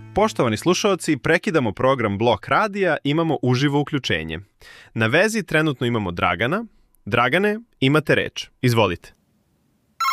Poštovani slušaoci, prekidamo program Blok radija, imamo uživo uključenje. Na vezi trenutno imamo Dragana. Dragane, imate reč. Izvolite.